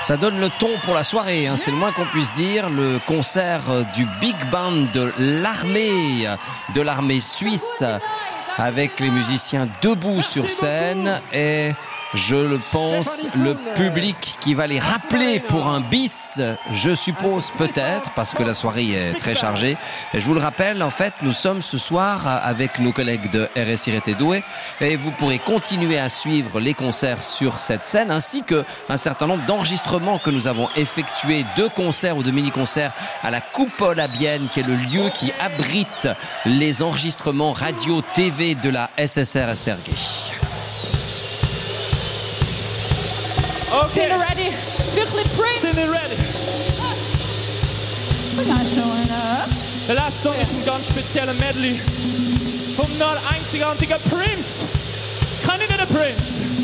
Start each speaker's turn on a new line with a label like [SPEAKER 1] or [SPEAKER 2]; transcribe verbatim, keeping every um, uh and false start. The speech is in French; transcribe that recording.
[SPEAKER 1] Ça donne le ton pour la soirée, hein, c'est le moins qu'on puisse dire. Le concert du Big Band de l'armée, de l'armée suisse, avec les musiciens debout sur scène et, je le pense, le public qui va les rappeler pour un bis, je suppose peut-être, parce que la soirée est très chargée. Et je vous le rappelle, en fait, nous sommes ce soir avec nos collègues de R S I Douai et vous pourrez continuer à suivre les concerts sur cette scène, ainsi que un certain nombre d'enregistrements que nous avons effectués de concerts ou de mini-concerts à la Coupole à Bienne, qui est le lieu qui abrite les enregistrements radio-T V de la S S R S R G.
[SPEAKER 2] Okay. Sind ihr ready? Wirklich Prince?
[SPEAKER 3] Sind ihr ready?
[SPEAKER 2] We're not showing up.
[SPEAKER 3] Der letzte Song ist ein ganz spezieller Medley vom noch einzigartigen Prince. Kennt ihr den Prince?